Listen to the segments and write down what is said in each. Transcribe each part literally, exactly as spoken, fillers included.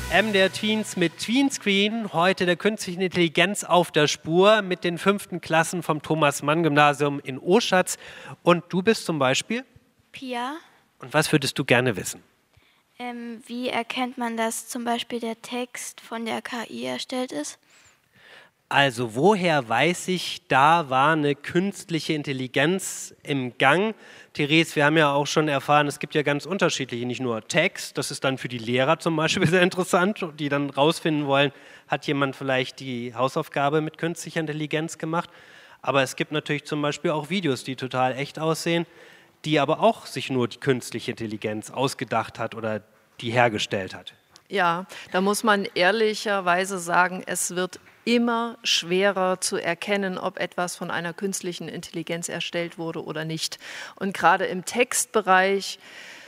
M D R Tweens mit Tweenscreen, heute der künstlichen Intelligenz auf der Spur mit den fünften Klassen vom Thomas-Mann-Gymnasium in Oschatz. Und du bist zum Beispiel? Pia. Und was würdest du gerne wissen? Ähm, wie erkennt man, dass zum Beispiel der Text von der K I erstellt ist? Also woher weiß ich, da war eine künstliche Intelligenz im Gang? Therese, wir haben ja auch schon erfahren, es gibt ja ganz unterschiedliche, nicht nur Text, das ist dann für die Lehrer zum Beispiel sehr interessant, die dann rausfinden wollen, hat jemand vielleicht die Hausaufgabe mit künstlicher Intelligenz gemacht? Aber es gibt natürlich zum Beispiel auch Videos, die total echt aussehen, die aber auch sich nur die künstliche Intelligenz ausgedacht hat oder die hergestellt hat. Ja, da muss man ehrlicherweise sagen, es wird immer schwerer zu erkennen, ob etwas von einer künstlichen Intelligenz erstellt wurde oder nicht. Und gerade im Textbereich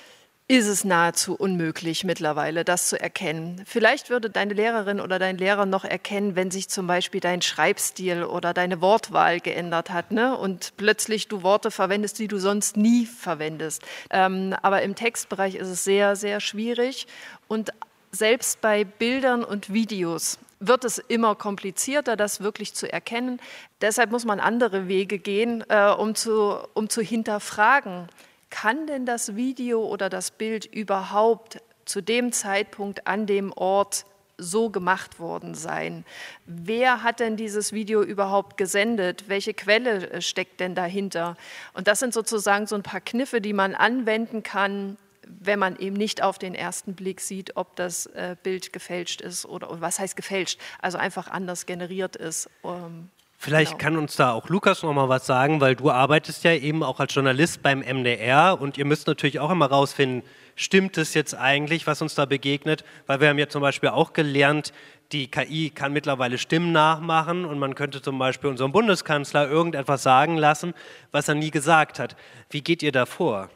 ist es nahezu unmöglich mittlerweile, das zu erkennen. Vielleicht würde deine Lehrerin oder dein Lehrer noch erkennen, wenn sich zum Beispiel dein Schreibstil oder deine Wortwahl geändert hat, ne? Und plötzlich du Worte verwendest, die du sonst nie verwendest. Ähm, aber im Textbereich ist es sehr, sehr schwierig. Und selbst bei Bildern und Videos wird es immer komplizierter, das wirklich zu erkennen. Deshalb muss man andere Wege gehen, äh, um, zu, um zu hinterfragen, kann denn das Video oder das Bild überhaupt zu dem Zeitpunkt an dem Ort so gemacht worden sein? Wer hat denn dieses Video überhaupt gesendet? Welche Quelle steckt denn dahinter? Und das sind sozusagen so ein paar Kniffe, die man anwenden kann, wenn man eben nicht auf den ersten Blick sieht, ob das äh, Bild gefälscht ist oder, oder was heißt gefälscht, also einfach anders generiert ist. Ähm, Vielleicht genau. kann uns da auch Lukas noch mal was sagen, weil du arbeitest ja eben auch als Journalist beim M D R und ihr müsst natürlich auch immer rausfinden, stimmt es jetzt eigentlich, was uns da begegnet? Weil wir haben ja zum Beispiel auch gelernt, die K I kann mittlerweile Stimmen nachmachen und man könnte zum Beispiel unserem Bundeskanzler irgendetwas sagen lassen, was er nie gesagt hat. Wie geht ihr da vor?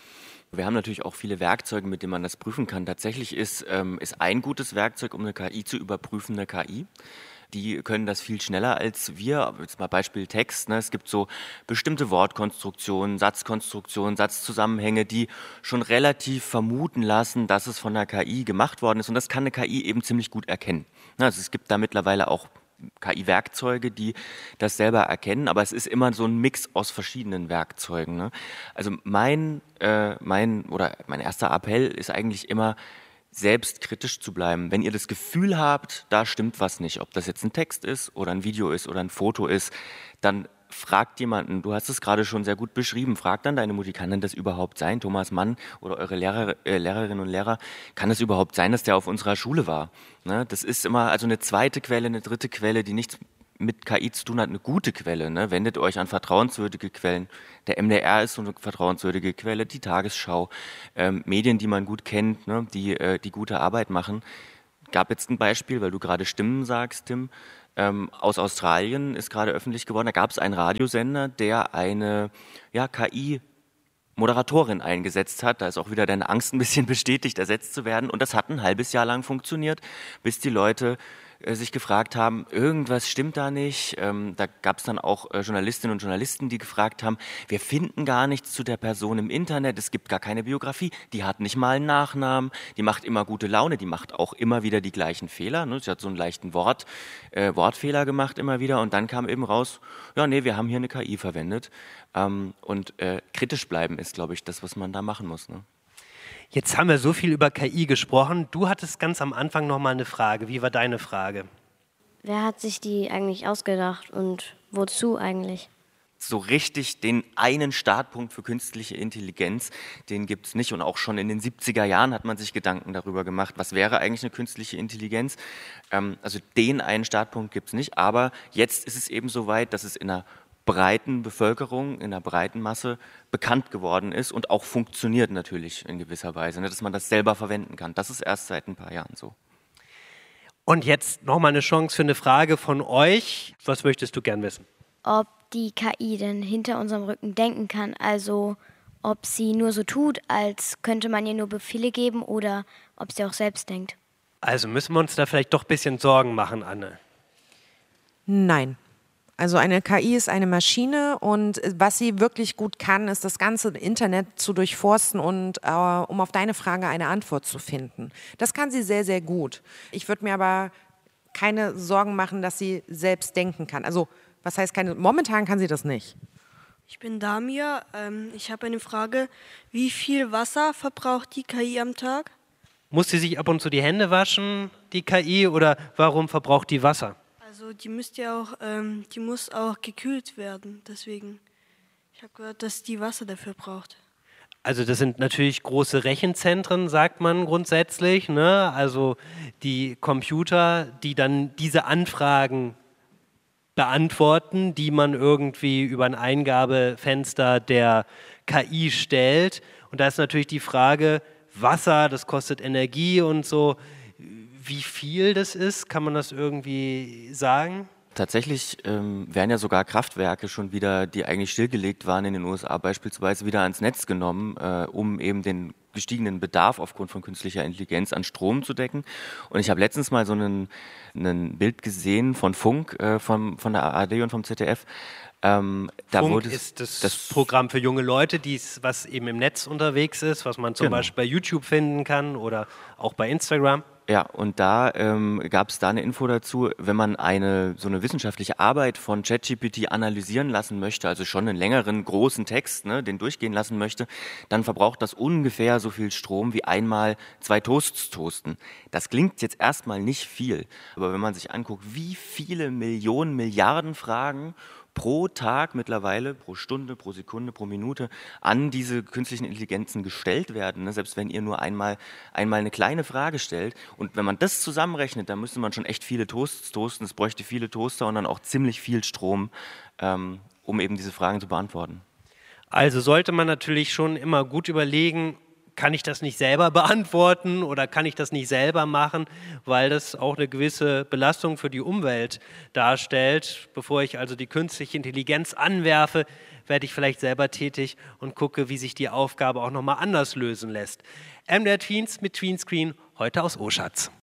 Wir haben natürlich auch viele Werkzeuge, mit denen man das prüfen kann. Tatsächlich ist, ähm, ist ein gutes Werkzeug, um eine K I zu überprüfen, eine K I. Die können das viel schneller als wir. Jetzt mal Beispiel Text. Ne? Es gibt so bestimmte Wortkonstruktionen, Satzkonstruktionen, Satzzusammenhänge, die schon relativ vermuten lassen, dass es von der K I gemacht worden ist. Und das kann eine K I eben ziemlich gut erkennen. Also es gibt da mittlerweile auch K I-Werkzeuge, die das selber erkennen, aber es ist immer so ein Mix aus verschiedenen Werkzeugen. Ne? Also mein, äh, mein, oder mein erster Appell ist eigentlich immer, selbst kritisch zu bleiben. Wenn ihr das Gefühl habt, da stimmt was nicht, ob das jetzt ein Text ist oder ein Video ist oder ein Foto ist, dann fragt jemanden, du hast es gerade schon sehr gut beschrieben, fragt dann deine Mutti, kann denn das überhaupt sein, Thomas Mann oder eure Lehrer, äh, Lehrerinnen und Lehrer, kann es überhaupt sein, dass der auf unserer Schule war? Ne? Das ist immer also eine zweite Quelle, eine dritte Quelle, die nichts mit K I zu tun hat, eine gute Quelle. Ne? Wendet euch an vertrauenswürdige Quellen. Der M D R ist so eine vertrauenswürdige Quelle, die Tagesschau, ähm, Medien, die man gut kennt, ne? die, äh, die gute Arbeit machen. Gab jetzt ein Beispiel, weil du gerade Stimmen sagst, Tim. Ähm, aus Australien ist gerade öffentlich geworden, da gab es einen Radiosender, der eine ja, K I-Moderatorin eingesetzt hat. Da ist auch wieder deine Angst ein bisschen bestätigt, ersetzt zu werden. Und das hat ein halbes Jahr lang funktioniert, bis die Leute äh, sich gefragt haben, irgendwas stimmt da nicht. Ähm, da gab es dann auch äh, Journalistinnen und Journalisten, die gefragt haben, wir finden gar nichts zu der Person im Internet, es gibt gar keine Biografie, die hat nicht mal einen Nachnamen, die macht immer gute Laune, die macht auch immer wieder die gleichen Fehler. Ne? Sie hat so einen leichten Wort, äh, Wortfehler gemacht immer wieder und dann kam eben raus, ja nee, wir haben hier eine K I verwendet. Ähm, und äh, kritisch bleiben ist, glaube ich, das, was man da machen muss. Ne? Jetzt haben wir so viel über K I gesprochen. Du hattest ganz am Anfang noch mal eine Frage. Wie war deine Frage? Wer hat sich die eigentlich ausgedacht und wozu eigentlich? So richtig den einen Startpunkt für künstliche Intelligenz, den gibt es nicht. Und auch schon in den siebziger Jahren hat man sich Gedanken darüber gemacht, was wäre eigentlich eine künstliche Intelligenz. Ähm, also den einen Startpunkt gibt es nicht. Aber jetzt ist es eben so weit, dass es in einer breiten Bevölkerung, in einer breiten Masse bekannt geworden ist und auch funktioniert natürlich in gewisser Weise, ne, dass man das selber verwenden kann. Das ist erst seit ein paar Jahren so. Und jetzt nochmal eine Chance für eine Frage von euch. Was möchtest du gern wissen? Ob die K I denn hinter unserem Rücken denken kann, also ob sie nur so tut, als könnte man ihr nur Befehle geben oder ob sie auch selbst denkt. Also müssen wir uns da vielleicht doch ein bisschen Sorgen machen, Anne? Nein. Also eine K I ist eine Maschine und was sie wirklich gut kann, ist das ganze Internet zu durchforsten und äh, um auf deine Frage eine Antwort zu finden. Das kann sie sehr, sehr gut. Ich würde mir aber keine Sorgen machen, dass sie selbst denken kann. Also was heißt keine, momentan kann sie das nicht. Ich bin Damir. Ähm, ich habe eine Frage. Wie viel Wasser verbraucht die K I am Tag? Muss sie sich ab und zu die Hände waschen, die K I, oder warum verbraucht die Wasser? Also die müsste ja auch, ähm, die muss auch gekühlt werden. Deswegen, ich habe gehört, dass die Wasser dafür braucht. Also das sind natürlich große Rechenzentren, sagt man grundsätzlich, ne? Also die Computer, die dann diese Anfragen beantworten, die man irgendwie über ein Eingabefenster der K I stellt. Und da ist natürlich die Frage, Wasser, das kostet Energie und so. Wie viel das ist, kann man das irgendwie sagen? Tatsächlich ähm, werden ja sogar Kraftwerke schon wieder, die eigentlich stillgelegt waren in den U S A beispielsweise, wieder ans Netz genommen, äh, um eben den gestiegenen Bedarf aufgrund von künstlicher Intelligenz an Strom zu decken. Und ich habe letztens mal so ein Bild gesehen von Funk, äh, vom, von der A R D und vom Z D F. Ähm, da Funk wurde ist das, das Programm für junge Leute, die's, was eben im Netz unterwegs ist, was man zum Genau. Beispiel bei YouTube finden kann oder auch bei Instagram. Ja, und da ähm, gab es da eine Info dazu, wenn man eine so eine wissenschaftliche Arbeit von ChatGPT analysieren lassen möchte, also schon einen längeren, großen Text, ne, den durchgehen lassen möchte, dann verbraucht das ungefähr so viel Strom wie einmal zwei Toasts toasten. Das klingt jetzt erstmal nicht viel, aber wenn man sich anguckt, wie viele Millionen, Milliarden Fragen pro Tag mittlerweile, pro Stunde, pro Sekunde, pro Minute an diese künstlichen Intelligenzen gestellt werden. Ne? Selbst wenn ihr nur einmal, einmal eine kleine Frage stellt. Und wenn man das zusammenrechnet, dann müsste man schon echt viele Toasts toasten. Es bräuchte viele Toaster und dann auch ziemlich viel Strom, ähm, um eben diese Fragen zu beantworten. Also sollte man natürlich schon immer gut überlegen, kann ich das nicht selber beantworten oder kann ich das nicht selber machen, weil das auch eine gewisse Belastung für die Umwelt darstellt. Bevor ich also die künstliche Intelligenz anwerfe, werde ich vielleicht selber tätig und gucke, wie sich die Aufgabe auch nochmal anders lösen lässt. M D R Tweens mit Tweenscreen, heute aus Oschatz.